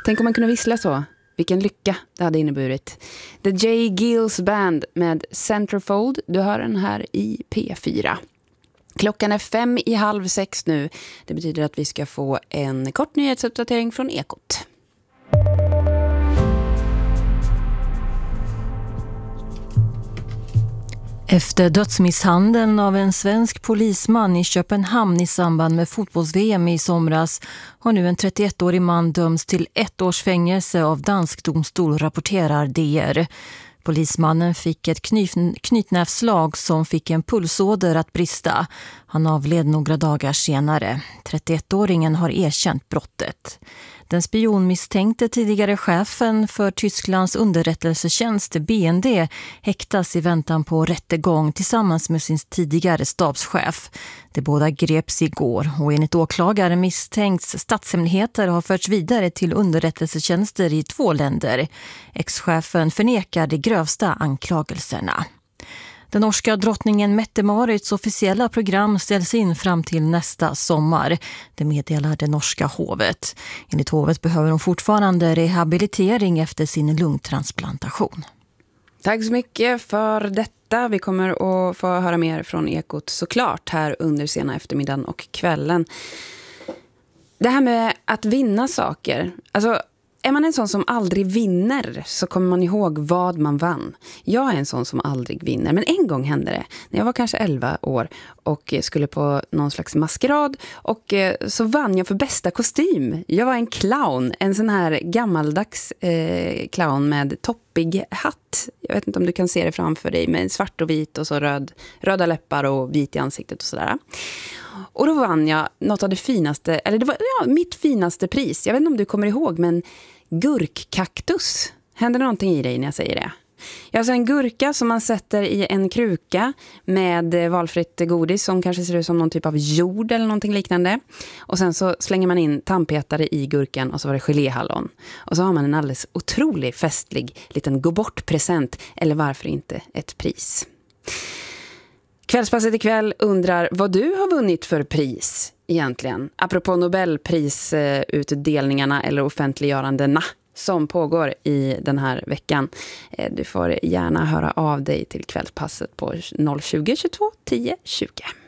Tänk om man kunde vissla så. Vilken lycka det hade inneburit. The J. Gills Band med Centerfold. Du hör den här i P4. Klockan är 5:30 nu. Det betyder att vi ska få en kort nyhetsuppdatering från Ekot. Efter dödsmisshandeln av en svensk polisman i Köpenhamn i samband med fotbolls-VM i somras har nu en 31-årig man dömts till 1 års fängelse av dansk domstol, rapporterar DR. Polismannen fick ett knytnävsslag som fick en pulsåder att brista. Han avled några dagar senare. 31-åringen har erkänt brottet. Den spionmisstänkte tidigare chefen för Tysklands underrättelsetjänst BND häktas i väntan på rättegång tillsammans med sin tidigare stabschef. De båda greps igår och enligt åklagare misstänks statshemligheter har förts vidare till underrättelsetjänster i 2 länder. Ex-chefen förnekar de grövsta anklagelserna. Den norska drottningen Mette-Marits officiella program ställs in fram till nästa sommar. Det meddelar det norska hovet. Enligt hovet behöver hon fortfarande rehabilitering efter sin lungtransplantation. Tack så mycket för detta. Vi kommer att få höra mer från Ekot såklart här under sena eftermiddagen och kvällen. Det här med att vinna saker. Alltså, är man en sån som aldrig vinner så kommer man ihåg vad man vann. Jag är en sån som aldrig vinner. Men en gång hände det. När jag var kanske 11 år och skulle på någon slags maskerad. Och så vann jag för bästa kostym. Jag var en clown. En sån här gammaldags clown med toppig hatt. Jag vet inte om du kan se det framför dig. Med svart och vit och så röda läppar och vit i ansiktet och sådär. Och då vann jag något av det finaste, eller det var mitt finaste pris. Jag vet inte om du kommer ihåg, men gurkkaktus. Händer någonting i dig när jag säger det? Jag har alltså en gurka som man sätter i en kruka med valfritt godis som kanske ser ut som någon typ av jord eller någonting liknande. Och sen så slänger man in tandpetare i gurkan och så var det geléhallon. Och så har man en alldeles otrolig festlig liten gå bort-present, eller varför inte ett pris. Kvällspasset ikväll undrar vad du har vunnit för pris egentligen. Apropå Nobelprisutdelningarna eller offentliggörandena som pågår i den här veckan. Du får gärna höra av dig till kvällspasset på 020 22 10 20.